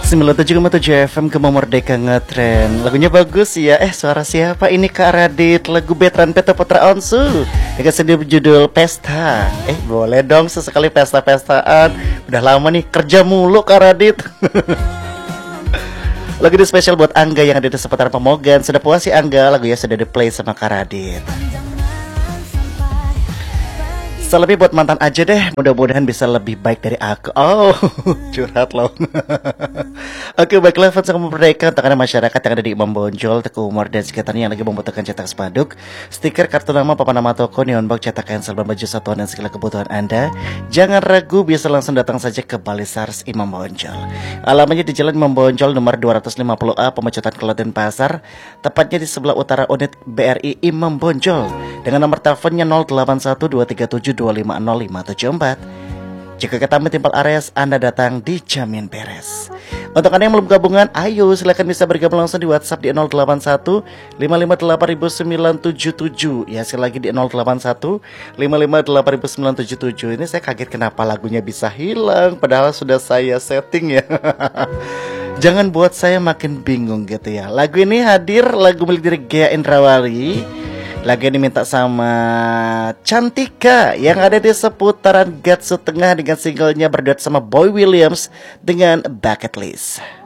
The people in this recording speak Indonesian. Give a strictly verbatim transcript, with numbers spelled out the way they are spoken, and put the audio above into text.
sembilan puluh tujuh koma tujuh F M Gema Merdeka ngetren. Lagunya bagus ya. Eh suara siapa ini Kak Radit? Lagu Betran Peto Putra Onsu dengan sedih judul Pesta. Eh boleh dong sesekali pesta-pestaan. Udah lama nih kerja mulu Kak Radit. Lagu ini spesial buat Angga yang ada di seputaran Pemogan. Sudah puas sih Angga, lagunya sudah di play sama Kak Radit. Selebih buat mantan aja deh, mudah-mudahan bisa lebih baik dari aku. Oh, curhat loh. Oke, baiklah fans yang merdeka untuk anda masyarakat yang ada di Imam Bonjol, Teguh Umar dan sekitarnya yang lagi membutuhkan cetak spanduk, stiker, kartu nama, papan nama toko, neon box, cetak cancel, baju satuan dan segala kebutuhan anda. Jangan ragu, bisa langsung datang saja ke Balisars Imam Bonjol. Alamatnya di Jalan Imam Bonjol nomor dua ratus lima puluh A, Pemecutan Kelautan Pasar, tepatnya di sebelah utara unit B R I Imam Bonjol. Dengan nomor teleponnya nol delapan satu dua tiga tujuh dua lima nol lima tujuh empat. Jika ketemu timpal Ares, Anda datang dijamin beres. Untuk Anda yang belum gabungan, ayo silakan bisa bergabung langsung di WhatsApp di nol delapan satu lima lima delapan sembilan tujuh tujuh. Ya, sekali lagi di nol delapan satu lima lima delapan sembilan tujuh tujuh. Ini saya kaget kenapa lagunya bisa hilang, padahal sudah saya setting ya. Jangan buat saya makin bingung gitu ya. Lagu ini hadir, lagu milik diri Gea Indrawari. Lagu ini minta sama Cantika yang ada di seputaran Gatsu Tengah dengan singlenya berduet sama Boy Williams dengan Bucket List.